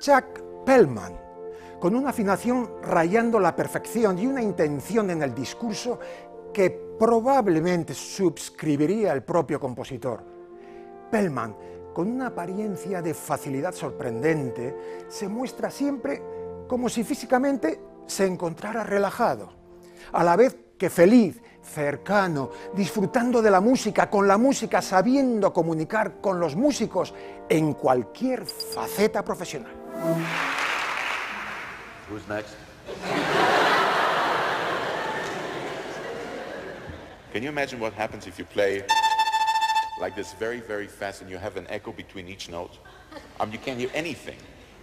Chuck Pellman, con una afinación rayando la perfección y una intención en el discurso que probablemente suscribiría el propio compositor. Pellman, con una apariencia de facilidad sorprendente, se muestra siempre como si físicamente se encontrara relajado, a la vez que feliz, cercano, disfrutando de la música, con la música, sabiendo comunicar con los músicos en cualquier faceta profesional. Who's next? Can you imagine what happens if you play like this very, very fast and you have an echo between each note? You can't hear anything.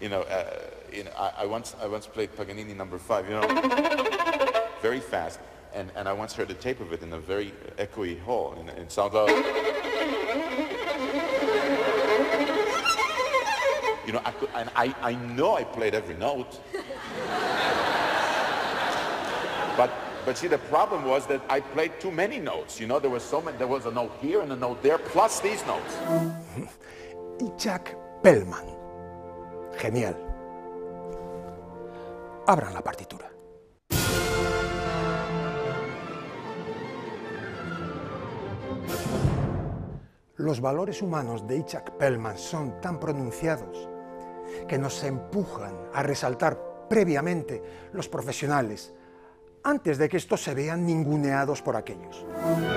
I once played Paganini No. 5, very fast. And I once heard a tape of it in a very echoey hall, and it sounds like... I know I played every note. But see, the problem was that I played too many notes. There was so many. There was a note here and a note there, plus these notes. Y Chuck Pellman. Genial. Abran la partitura. Los valores humanos de Chuck Pellman son tan pronunciados que nos empujan a resaltar previamente los profesionales antes de que estos se vean ninguneados por aquellos.